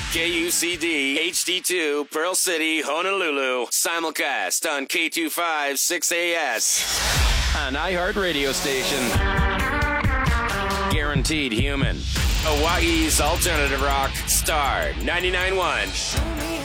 KUCD HD2 Pearl City, Honolulu. Simulcast on K256AS. An iHeartRadio station. Guaranteed human. Hawaii's alternative rock. Star 99.1.